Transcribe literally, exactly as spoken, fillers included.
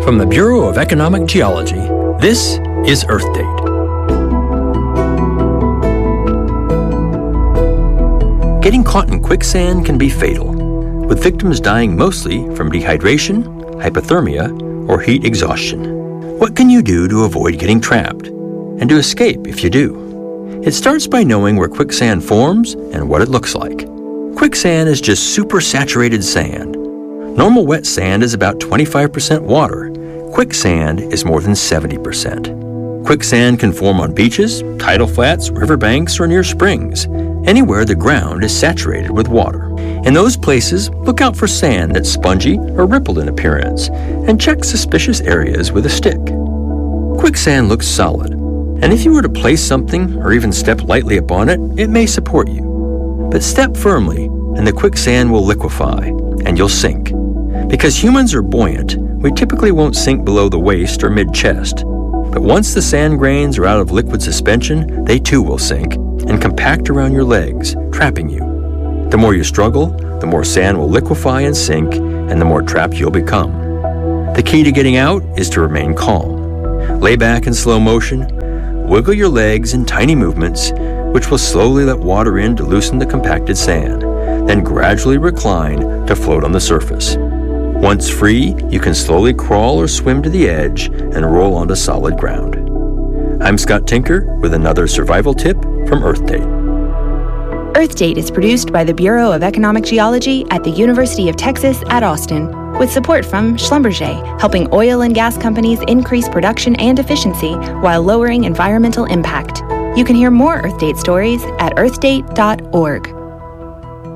From the Bureau of Economic Geology, this is Earth Date. Getting caught in quicksand can be fatal, with victims dying mostly from dehydration, hypothermia, or heat exhaustion. What can you do to avoid getting trapped, and to escape if you do? It starts by knowing where quicksand forms and what it looks like. Quicksand is just supersaturated sand. Normal wet sand is about twenty-five percent water. Quicksand is more than seventy percent. Quicksand can form on beaches, tidal flats, riverbanks, or near springs, anywhere the ground is saturated with water. In those places, look out for sand that's spongy or rippled in appearance, and check suspicious areas with a stick. Quicksand looks solid, and if you were to place something or even step lightly upon it, it may support you. But step firmly, and the quicksand will liquefy, and you'll sink. Because humans are buoyant, we typically won't sink below the waist or mid-chest. But once the sand grains are out of liquid suspension, they too will sink and compact around your legs, trapping you. The more you struggle, the more sand will liquefy and sink, and the more trapped you'll become. The key to getting out is to remain calm. Lay back in slow motion, wiggle your legs in tiny movements, which will slowly let water in to loosen the compacted sand, then gradually recline to float on the surface. Once free, you can slowly crawl or swim to the edge and roll onto solid ground. I'm Scott Tinker with another survival tip from Earth Date. Earth Date is produced by the Bureau of Economic Geology at the University of Texas at Austin, with support from Schlumberger, helping oil and gas companies increase production and efficiency while lowering environmental impact. You can hear more Earth Date stories at earth date dot org.